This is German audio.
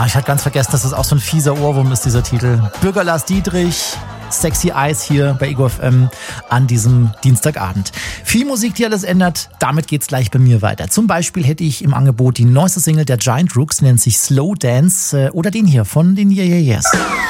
Ich hatte ganz vergessen, dass das auch so ein fieser Ohrwurm ist, dieser Titel. Bürger Lars Dietrich, Sexy Eyes hier bei Ego FM an diesem Dienstagabend. Viel Musik, die alles ändert. Damit geht's gleich bei mir weiter. Zum Beispiel hätte ich im Angebot die neueste Single der Giant Rooks, nennt sich Slow Dance, oder den hier von den Yeah Yeah Yeahs.